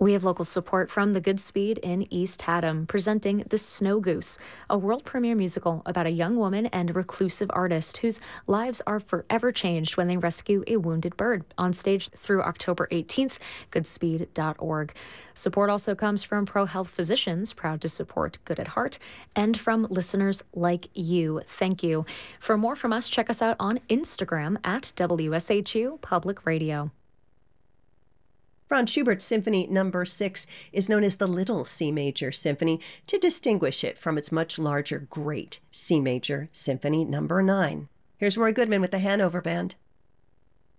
We have local support from the Goodspeed in East Haddam, presenting The Snow Goose, a world premiere musical about a young woman and reclusive artist whose lives are forever changed when they rescue a wounded bird. On stage through October 18th, goodspeed.org. Support also comes from ProHealth Physicians, proud to support Good at Heart, and from listeners like you. Thank you. For more from us, check us out on Instagram at WSHU Public Radio. Franz Schubert's Symphony No. 6 is known as the Little C Major Symphony to distinguish it from its much larger Great C Major Symphony No. 9. Here's Roy Goodman with the Hanover Band.